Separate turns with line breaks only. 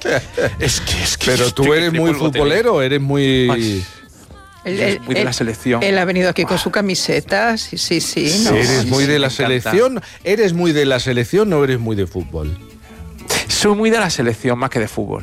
Es que
Pero tú eres muy futbolero, eres muy...
Ay, muy de la selección.
Él ha venido aquí con su camiseta, sí. No.
¿Eres muy de la
me encanta.
selección? ¿Eres muy de la selección o eres muy de fútbol?
Soy muy de la selección más que de fútbol.